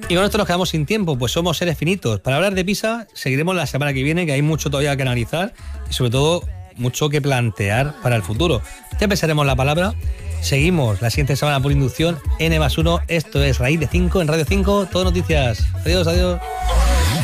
Y con esto nos quedamos sin tiempo, pues somos seres finitos. Para hablar de Pisa, seguiremos la semana que viene, que hay mucho todavía que analizar y sobre todo mucho que plantear para el futuro. Ya pensaremos la palabra. Seguimos la siguiente semana por inducción N+1. Esto es Raíz de 5 en Radio 5. Todo noticias. Adiós, adiós.